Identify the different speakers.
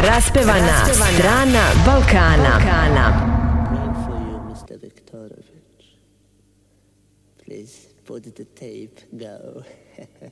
Speaker 1: Raspevana strana Balkana.
Speaker 2: Playing for you, Mr. Viktorovic. Please put the tape, go.